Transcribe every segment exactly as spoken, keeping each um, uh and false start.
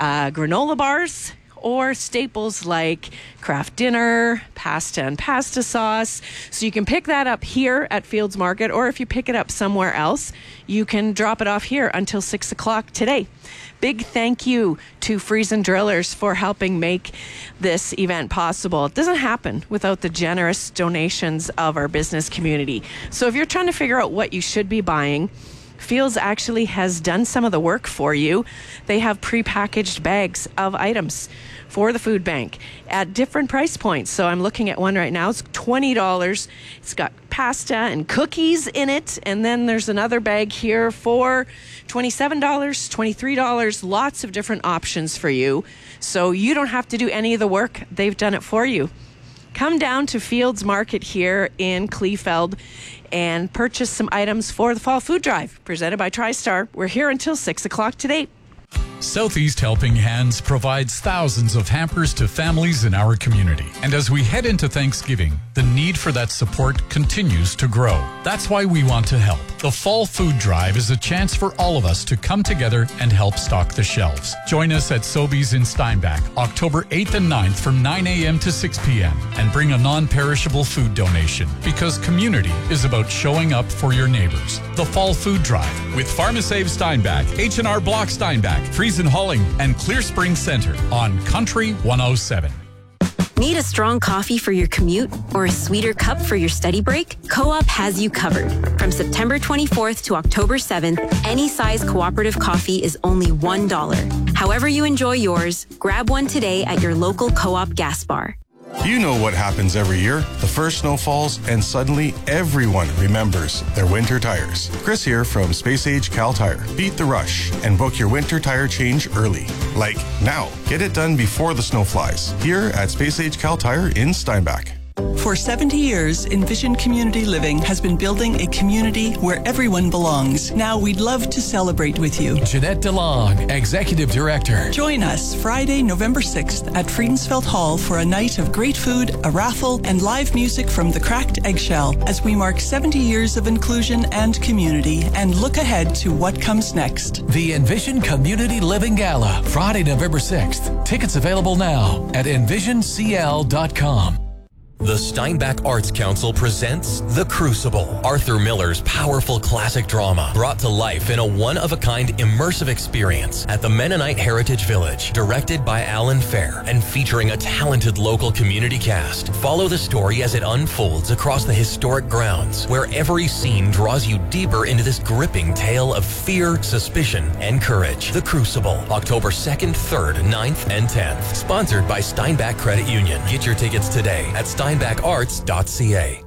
uh, granola bars, or staples like Kraft Dinner, pasta and pasta sauce. So you can pick that up here at Fields Market, or if you pick it up somewhere else, you can drop it off here until six o'clock today. Big thank you to Friesen Drillers for helping make this event possible. It doesn't happen without the generous donations of our business community. So if you're trying to figure out what you should be buying, Fields actually has done some of the work for you. They have prepackaged bags of items for the food bank at different price points. So I'm looking at one right now. It's twenty dollars. It's got pasta and cookies in it. And then there's another bag here for twenty-seven dollars, twenty-three dollars. Lots of different options for you. So you don't have to do any of the work. They've done it for you. Come down to Fields Market here in Kleefeld and purchase some items for the Fall Food Drive, presented by TriStar. We're here until six o'clock today. Southeast Helping Hands provides thousands of hampers to families in our community. And as we head into Thanksgiving, the need for that support continues to grow. That's why we want to help. The Fall Food Drive is a chance for all of us to come together and help stock the shelves. Join us at Sobeys in Steinbach, October eighth and ninth from nine a.m. to six p.m. and bring a non-perishable food donation, because community is about showing up for your neighbors. The Fall Food Drive with PharmaSave Steinbach, H and R Block Steinbach, Friesen Hauling, and Clear Spring Center on Country one oh seven. Need a strong coffee for your commute or a sweeter cup for your study break? Co-op has you covered. From September twenty-fourth to October seventh, any size cooperative coffee is only one dollar. However you enjoy yours, grab one today at your local Co-op gas bar. You know what happens every year. The first snow falls and suddenly everyone remembers their winter tires. Chris here from Space Age Cal Tire. Beat the rush and book your winter tire change early. Like now. Get it done before the snow flies. Here at Space Age Cal Tire in Steinbach. For seventy years, Envision Community Living has been building a community where everyone belongs. Now we'd love to celebrate with you. Jeanette DeLong, Executive Director. Join us Friday, November sixth at Friedensfeld Hall for a night of great food, a raffle, and live music from the Cracked Eggshell as we mark seventy years of inclusion and community and look ahead to what comes next. The Envision Community Living Gala, Friday, November sixth. Tickets available now at envision c l dot com. The Steinbach Arts Council presents The Crucible, Arthur Miller's powerful classic drama, brought to life in a one-of-a-kind immersive experience at the Mennonite Heritage Village, directed by Alan Fair and featuring a talented local community cast. Follow the story as it unfolds across the historic grounds, where every scene draws you deeper into this gripping tale of fear, suspicion, and courage. The Crucible, October second, third, ninth, and tenth. Sponsored by Steinbach Credit Union. Get your tickets today at steinbach arts dot c a.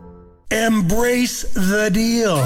Embrace the deal.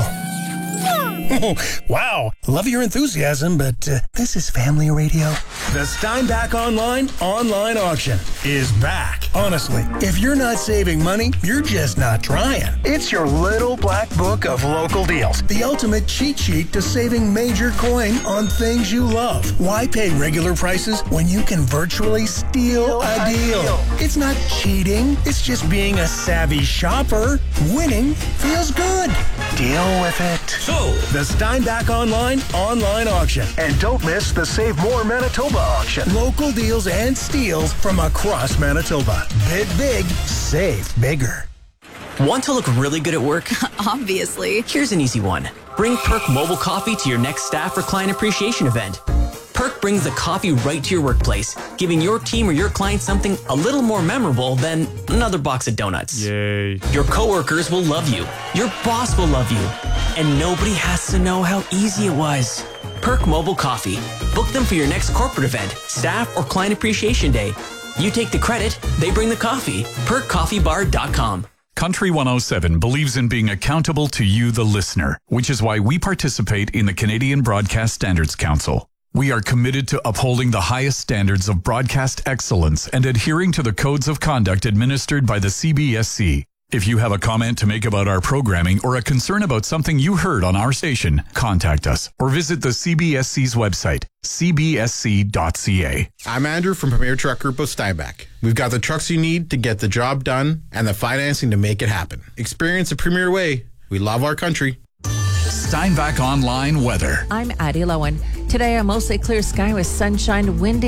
Oh, wow, love your enthusiasm, but uh, this is family radio. The Steinbach Online online auction is back. Honestly, if you're not saving money, you're just not trying. It's your little black book of local deals. The ultimate cheat sheet to saving major coin on things you love. Why pay regular prices when you can virtually steal a deal? It's not cheating. It's just being a savvy shopper. Winning feels good. Deal with it. So, the Steinbach Online online auction. And don't miss the Save More Manitoba auction. Local deals and steals from across Manitoba. Bid big, save bigger. Want to look really good at work? Obviously. Here's an easy one. Bring Perk Mobile Coffee to your next staff or client appreciation event. Perk brings the coffee right to your workplace, giving your team or your client something a little more memorable than another box of donuts. Yay. Your coworkers will love you. Your boss will love you. And nobody has to know how easy it was. Perk Mobile Coffee. Book them for your next corporate event, staff, or client appreciation day. You take the credit, they bring the coffee. perk coffee bar dot com. Country one oh seven believes in being accountable to you, the listener, which is why we participate in the Canadian Broadcast Standards Council. We are committed to upholding the highest standards of broadcast excellence and adhering to the codes of conduct administered by the C B S C. If you have a comment to make about our programming or a concern about something you heard on our station, contact us or visit the C B S C's website, c b s c dot c a. I'm Andrew from Premier Truck Group of Steinbach. We've got the trucks you need to get the job done and the financing to make it happen. Experience the Premier way. We love our country. Steinbach Online Weather. I'm Addie Lowen. Today, a mostly clear sky with sunshine, windy.